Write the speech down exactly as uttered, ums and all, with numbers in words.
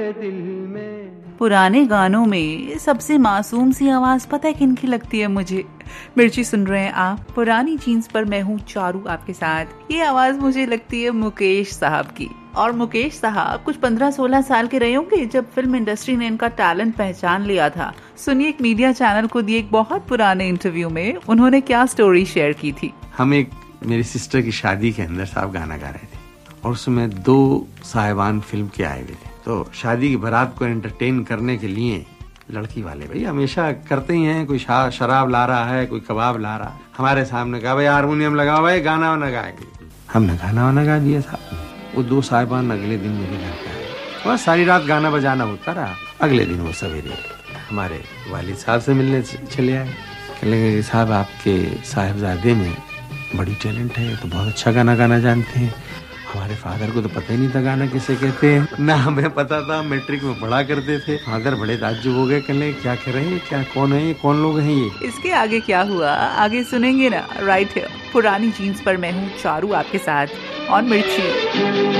पुराने गानों में सबसे मासूम सी आवाज पता है किनकी लगती है मुझे? मिर्ची सुन रहे हैं आप, पुरानी जीन्स पर मैं हूँ चारू आपके साथ। ये आवाज मुझे लगती है मुकेश साहब की। और मुकेश साहब कुछ पंद्रह सोलह साल के रहे होंगे जब फिल्म इंडस्ट्री ने इनका टैलेंट पहचान लिया था। सुनिए एक मीडिया चैनल को दिए एक बहुत पुराने इंटरव्यू में उन्होंने क्या स्टोरी शेयर की थी। हम एक मेरी सिस्टर की शादी के अंदर साहब गाना गा रहे थे और उसमें दो साहिबान फिल्म के आए हुए थे। तो शादी की बारात को एंटरटेन करने के लिए लड़की वाले भाई हमेशा करते ही हैं, कोई शराब ला रहा है, कोई कबाब ला रहा है। हमारे सामने कहा भाई हारमोनियम लगाओ भाई, गाना वाना गाएंगे। हमने गाना वाना गा दिया साहब। वो दो साहिबान अगले दिन मेरे घर पे आए और सारी रात गाना बजाना होता रहा। अगले दिन वो सवेरे हमारे वालिद साहब से मिलने चले आए। कहने लगे साहब आपके साहिबजादे में बड़ी टैलेंट है, तो बहुत अच्छा गाना गाना जानते हैं। हमारे फादर को तो पता ही नहीं था गाना किसे कहते हैं, ना हमें पता था। मैट्रिक में पढ़ा करते थे। फादर बड़े ताज्जुब हो गए, कहने क्या कह रहे हैं, क्या कौन है ये, कौन लोग हैं ये। इसके आगे क्या हुआ आगे सुनेंगे ना, राइट है। पुरानी जीन्स पर मैं हूँ चारू आपके साथ और मिर्ची।